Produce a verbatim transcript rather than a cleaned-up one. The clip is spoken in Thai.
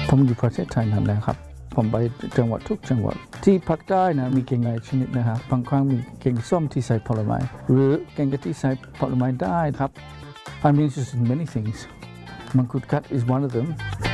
ผมอยู่ประเทศไทยนานแล้วครับผมไปจังหวัดทุกจังหวัดที่ภาคใต้นะมีแกงหลายชนิดนะครับบางครั้งมีแกงส้มที่ใส่ผลไม้หรือแกงกะทิใส่ผลไม้ได้ครับ I'm interested in many things. Mangkut Kat is one of them.